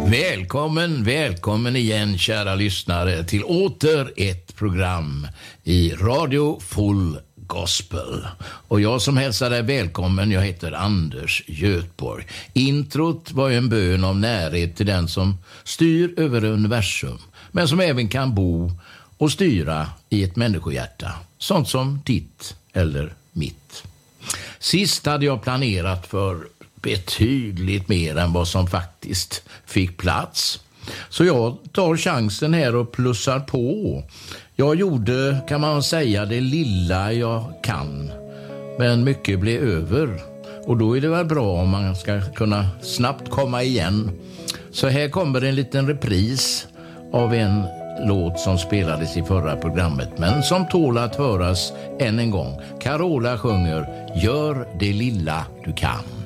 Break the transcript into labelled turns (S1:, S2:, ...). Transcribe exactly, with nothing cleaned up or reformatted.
S1: Välkommen, välkommen igen kära lyssnare till åter ett program i Radio Full Gospel. Och jag som hälsar dig välkommen, jag heter Anders Götborg. Introt var en bön om närhet till den som styr över universum, men som även kan bo och styra i ett människohjärta, sånt som ditt eller mitt. Sist hade jag planerat för betydligt mer än vad som faktiskt fick plats. Så jag tar chansen här och plussar på. Jag gjorde, kan man säga, det lilla jag kan. Men mycket blev över. Och då är det väl bra om man ska kunna snabbt komma igen. Så här kommer en liten repris av en låt som spelades i förra programmet, men som tål att höras än en gång. Carola sjunger Gör det lilla du kan.